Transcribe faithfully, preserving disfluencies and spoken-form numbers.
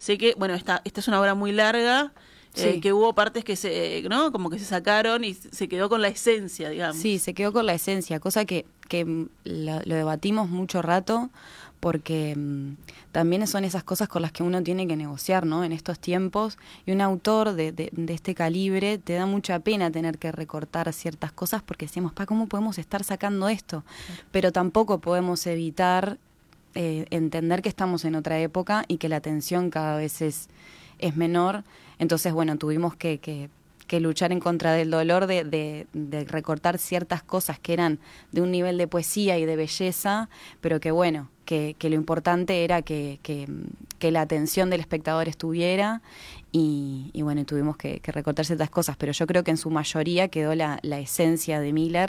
sé que, bueno, esta, esta es una obra muy larga, eh, Sí. que hubo partes que se, ¿no? Como que se sacaron y se quedó con la esencia, digamos. Sí, se quedó con la esencia, cosa que, que mm, lo, lo debatimos mucho rato, porque mm, también son esas cosas con las que uno tiene que negociar, ¿no? En estos tiempos, y un autor de, de, de este calibre te da mucha pena tener que recortar ciertas cosas, porque decimos, pa, ¿cómo podemos estar sacando esto? Pero tampoco podemos evitar eh, entender que estamos en otra época y que la tensión cada vez es, es menor. Entonces, bueno, tuvimos que... que que luchar en contra del dolor de, de, de recortar ciertas cosas que eran de un nivel de poesía y de belleza, pero que bueno, que, que lo importante era que, que, que la atención del espectador estuviera y, y bueno, tuvimos que, que recortar ciertas cosas, pero yo creo que en su mayoría quedó la, la esencia de Miller,